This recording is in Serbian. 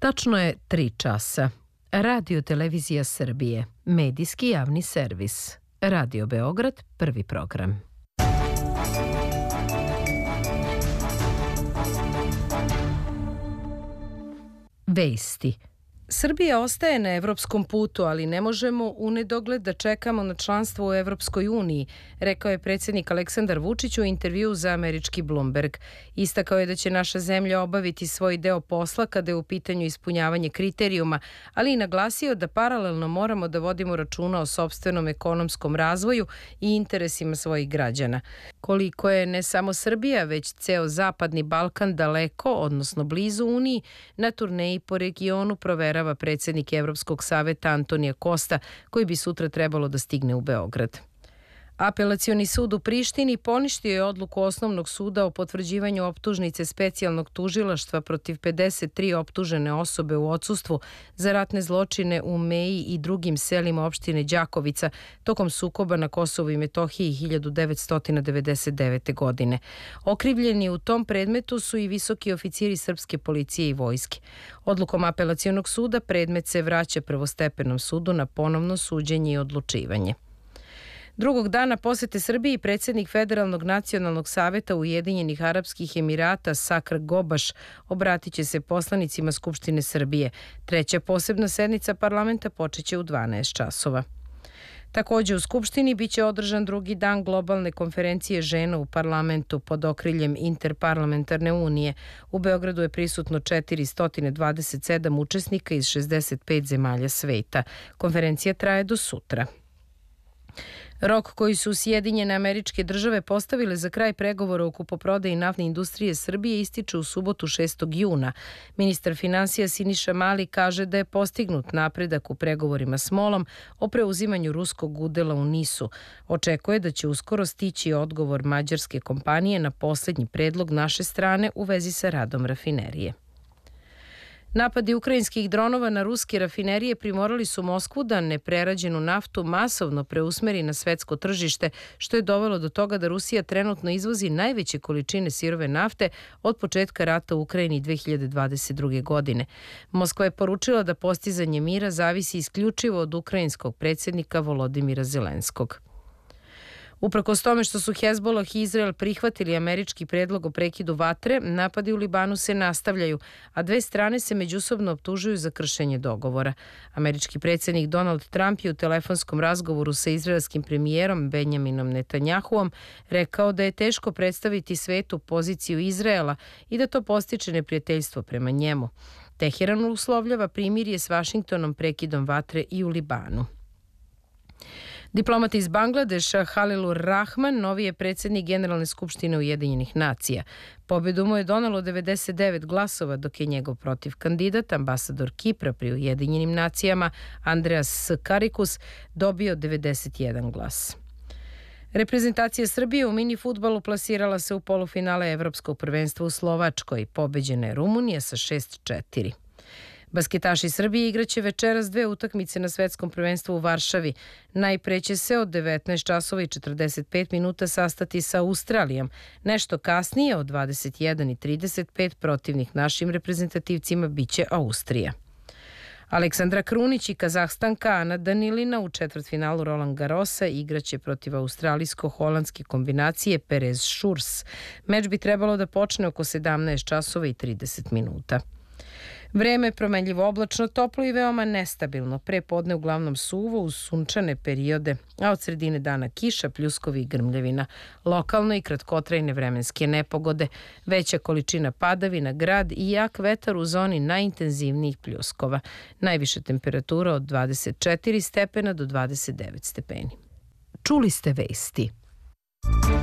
Tačno je 3 časa. Radio Televizija Srbije, medijski javni servis. Radio Beograd, prvi program. Vesti. Srbija ostaje na evropskom putu, ali ne možemo u nedogled da čekamo na članstvo u Evropskoj uniji, rekao je predsjednik Aleksandar Vučić u intervjuu za američki Bloomberg. Istakao je da će naša zemlja obaviti svoj deo posla kada je u pitanju ispunjavanje kriterijuma, ali i naglasio da paralelno moramo da vodimo računa o sopstvenom ekonomskom razvoju i interesima svojih građana. Koliko je ne samo Srbija, već ceo Zapadni Balkan daleko, odnosno blizu Uniji, na turneji po regionu proverava predsjednik Evropskog saveta Antonija Kosta, koji bi sutra trebalo da stigne u Beograd. Apelacioni sud u Prištini poništio je odluku Osnovnog suda o potvrđivanju optužnice specijalnog tužilaštva protiv 53 optužene osobe u odsustvu za ratne zločine u Meji i drugim selima opštine Đakovica tokom sukoba na Kosovu i Metohiji 1999. godine. Okrivljeni u tom predmetu su i visoki oficiri srpske policije i vojske. Odlukom apelacionog suda predmet se vraća prvostepenom sudu na ponovno suđenje i odlučivanje. Drugog dana posete Srbiji predsjednik Federalnog nacionalnog saveta Ujedinjenih Arapskih Emirata Sakr Gobaš obratit će se poslanicima Skupštine Srbije. Treća posebna sednica parlamenta počeće u 12 časova. Također u Skupštini biće održan drugi dan globalne konferencije žena u parlamentu pod okriljem Interparlamentarne unije. U Beogradu je prisutno 427 učesnika iz 65 zemalja sveta. Konferencija traje do sutra. Rok koji su Sjedinjene Američke Države postavile za kraj pregovora o kupoprodaji naftne industrije Srbije ističe u subotu 6. juna. Ministar finansija Siniša Mali kaže da je postignut napredak u pregovorima s MOL-om o preuzimanju ruskog udela u NIS-u. Očekuje da će uskoro stići odgovor mađarske kompanije na posljednji predlog naše strane u vezi sa radom rafinerije. Napadi ukrajinskih dronova na ruske rafinerije primorali su Moskvu da neprerađenu naftu masovno preusmeri na svetsko tržište, što je dovelo do toga da Rusija trenutno izvozi najveće količine sirove nafte od početka rata u Ukrajini 2022. godine. Moskva je poručila da postizanje mira zavisi isključivo od ukrajinskog predsjednika Volodimira Zelenskog. Uprkos tome što su Hezbollah i Izrael prihvatili američki predlog o prekidu vatre, napadi u Libanu se nastavljaju, a dve strane se međusobno optužuju za kršenje dogovora. Američki predsjednik Donald Trump je u telefonskom razgovoru sa izraelskim premijerom Benjaminom Netanjahuom rekao da je teško predstaviti svetu poziciju Izraela i da to postiče neprijateljstvo prema njemu. Teheran uslovljava primirje s Vašingtonom prekidom vatre i u Libanu. Diplomat iz Bangladeša Halilur Rahman novi je predsjednik Generalne skupštine Ujedinjenih nacija. Pobjedu mu je donelo 99 glasova, dok je njegov protivkandidat, ambasador Kipra pri Ujedinjenim nacijama Andreas Karikus, dobio 91 glas. Reprezentacija Srbije u mini fudbalu plasirala se u polufinale Evropskog prvenstva u Slovačkoj. Pobeđena je Rumunija sa 6-4. Basketaši Srbije igraće večeras 2 utakmice na svetskom prvenstvu u Varšavi. Najpre će se od 19 časova i 45 minuta sastati sa Australijom. Nešto kasnije od 21:35 protivnik našim reprezentativcima biće Austrija. Aleksandra Krunić i Kazahstanka Ana Danilina u četvrtfinalu Roland Garrosa igraće protiv australijsko-holandske kombinacije Perez Šurs. Meč bi trebalo da počne oko 17 časova i 30 minuta. Vreme je promenljivo oblačno, toplo i veoma nestabilno. Pre podne uglavnom suvo uz sunčane periode, a od sredine dana kiša, pljuskovi i grmljevina. Lokalno i kratkotrajne vremenske nepogode, veća količina padavina, grad i jak vetar u zoni najintenzivnijih pljuskova. Najviša temperatura od 24 stepena do 29 stepeni. Čuli ste vesti.